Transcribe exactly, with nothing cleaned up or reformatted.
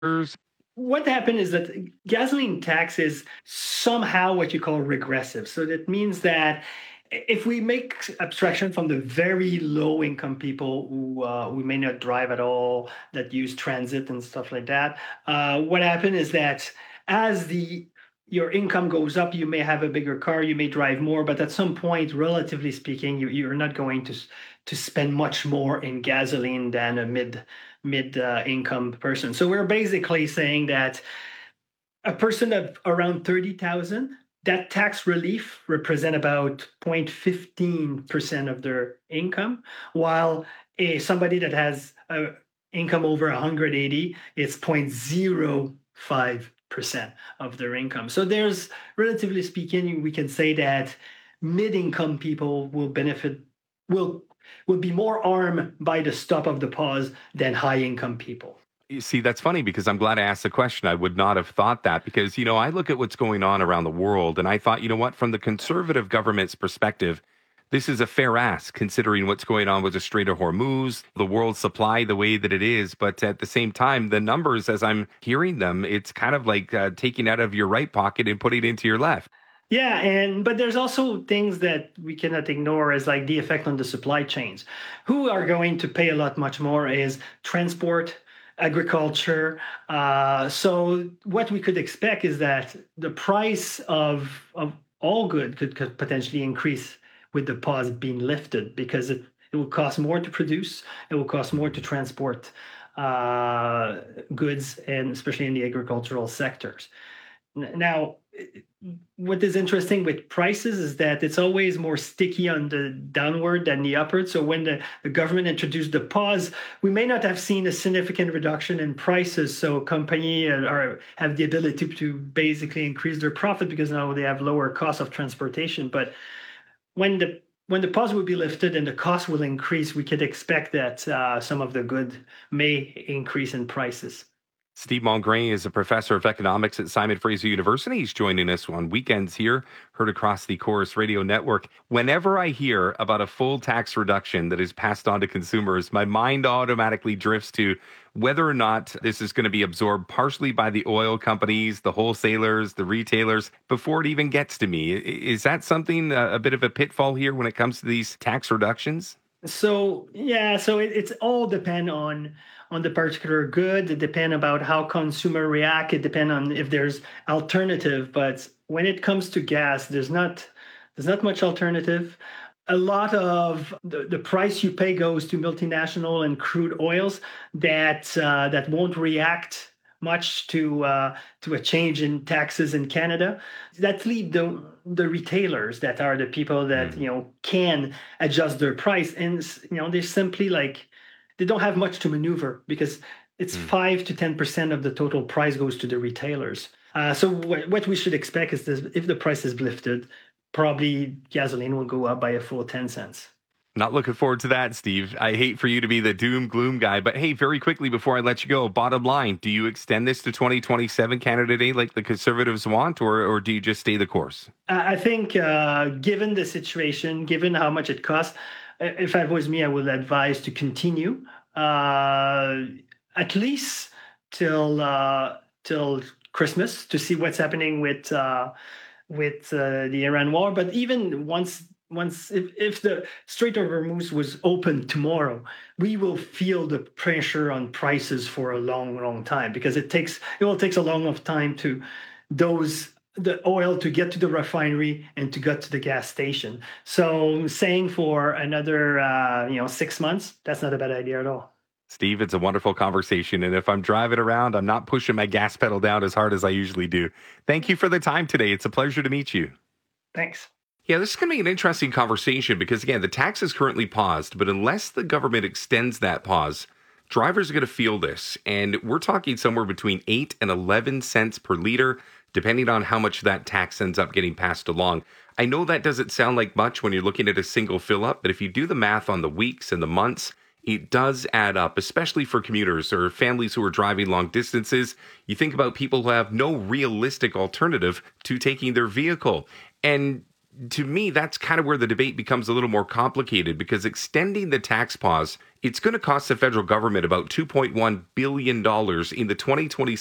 What happened is that gasoline tax is somehow what you call regressive. So that means that if we make abstraction from the very low income people who uh, who may not drive at all, that use transit and stuff like that, uh, what happened is that as the your income goes up, you may have a bigger car, you may drive more, but at some point, relatively speaking, you, you're not going to to spend much more in gasoline than a mid mid uh, income person. So we're basically saying that a person of around thirty thousand, that tax relief represent about zero point one five percent of their income, while a somebody that has a income over one hundred eighty, it's zero point zero five percent of their income. So there's, relatively speaking, we can say that mid-income people will benefit, will will be more harmed by the stop of the pause than high-income people. You see, that's funny because I'm glad I asked the question. I would not have thought that because, you know, I look at what's going on around the world and I thought, you know what, from the conservative government's perspective, this is a fair ask considering what's going on with the Strait of Hormuz, the world supply the way that it is. But at the same time, the numbers, as I'm hearing them, it's kind of like uh, taking out of your right pocket and putting it into your left. Yeah, and but there's also things that we cannot ignore as like the effect on the supply chains. Who are going to pay a lot much more is transport, agriculture. Uh, so what we could expect is that the price of of all good could, could potentially increase with the pause being lifted because it, it will cost more to produce, it will cost more to transport uh, goods, and especially in the agricultural sectors. Now, what is interesting with prices is that it's always more sticky on the downward than the upward. So when the, the government introduced the pause, we may not have seen a significant reduction in prices. So companies are have the ability to basically increase their profit because now they have lower cost of transportation. But when the when the pause will be lifted and the cost will increase, we could expect that uh, some of the good may increase in prices. Steve Mongrain is a professor of economics at Simon Fraser University. He's joining us on weekends here, heard across the Chorus Radio Network. Whenever I hear about a full tax reduction that is passed on to consumers, my mind automatically drifts to whether or not this is going to be absorbed partially by the oil companies, the wholesalers, the retailers, before it even gets to me. Is that something, a bit of a pitfall here when it comes to these tax reductions? So yeah, so it, it's all depend on on the particular good. It depend about how consumer react. It depend on if there's alternative. But when it comes to gas, there's not there's not much alternative. A lot of the, the price you pay goes to multinational and crude oils that uh, that won't react much to uh, to a change in taxes in Canada. That lead the the retailers that are the people that you know can adjust their price, and you know they're simply like they don't have much to maneuver because it's mm. five to ten percent of the total price goes to the retailers. Uh, so what what we should expect is this: if the price is lifted, probably gasoline will go up by a full ten cents. Not looking forward to that, Steve. I hate for you to be the doom gloom guy, but hey, very quickly before I let you go, bottom line, do you extend this to twenty twenty-seven Canada Day like the Conservatives want, or or do you just stay the course? I think uh, given the situation, given how much it costs, if it was me, I would advise to continue uh, at least till uh, till Christmas to see what's happening with uh, with uh, the Iran war. But even once Once, if, if the Strait of Hormuz was open tomorrow, we will feel the pressure on prices for a long, long time because it takes it will takes a long enough time to those the oil to get to the refinery and to get to the gas station. So, saying for another uh, you know six months, that's not a bad idea at all. Steve, it's a wonderful conversation, and if I'm driving around, I'm not pushing my gas pedal down as hard as I usually do. Thank you for the time today. It's a pleasure to meet you. Thanks. Yeah, this is going to be an interesting conversation because, again, the tax is currently paused, but unless the government extends that pause, drivers are going to feel this. And we're talking somewhere between eight and eleven cents per liter, depending on how much that tax ends up getting passed along. I know that doesn't sound like much when you're looking at a single fill up, but if you do the math on the weeks and the months, it does add up, especially for commuters or families who are driving long distances. You think about people who have no realistic alternative to taking their vehicle. And to me, that's kind of where the debate becomes a little more complicated because extending the tax pause, it's going to cost the federal government about two point one billion dollars in the twenty twenty